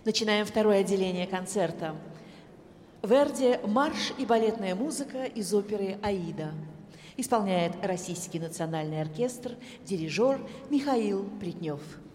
Начинаем второе отделение концерта. Верди «Марш и балетная музыка» из оперы «Аида». Исполняет Российский национальный оркестр, дирижер Михаил Плетнев.